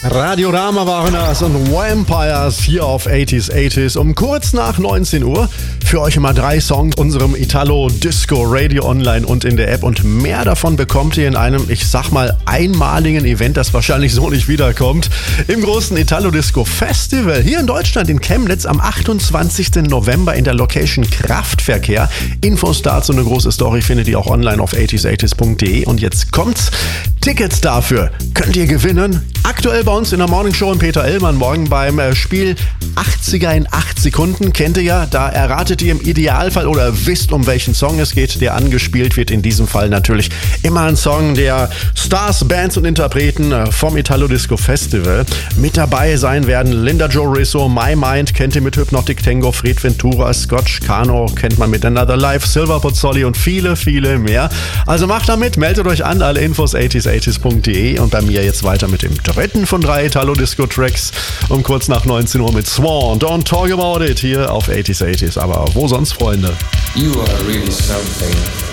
Radiorama waren das und Vampires hier auf 80s um kurz nach 19 Uhr. Für euch immer 3 Songs unserem Italo-Disco-Radio online und in der App. Und mehr davon bekommt ihr in einem, ich sag mal, einmaligen Event, das wahrscheinlich so nicht wiederkommt. Im großen Italo-Disco-Festival hier in Deutschland in Chemnitz am 28. November in der Location Kraftverkehr. Infos dazu, eine große Story findet ihr auch online auf 80s.de. Und jetzt kommt's. Tickets dafür könnt ihr gewinnen. Aktuell bei uns in der Morning Show und Peter Illmann morgen beim Spiel 80er in 8 Sekunden. Kennt ihr ja, da erratet ihr im Idealfall oder wisst, um welchen Song es geht, der angespielt wird. In diesem Fall natürlich immer ein Song der Stars, Bands und Interpreten vom Italo Disco Festival. Mit dabei sein werden Linda Joe Rizzo, My Mind, kennt ihr mit Hypnotic Tango, Fred Ventura, Scotch Cano, kennt man mit Another Life, Silver Pozzoli und viele, viele mehr. Also macht damit, meldet euch an, alle Infos 80s.de und bei mir jetzt weiter mit dem dritten von 3 Italo-Disco-Tracks um kurz nach 19 Uhr mit Swan. Don't Talk About It hier auf 80s. Aber wo sonst, Freunde? You are really something.